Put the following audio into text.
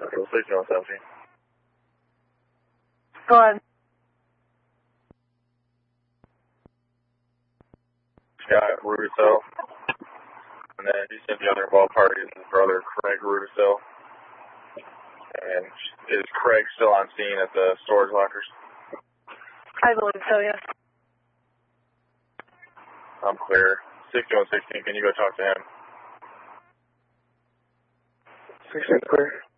Central 6117. Go ahead. Scott Rudisell. And then he said the other involved party is his brother, Craig Rudisell. And is Craig still on scene at the storage lockers? I believe so, yes. I'm clear. 6116, can you go talk to him? 16 clear.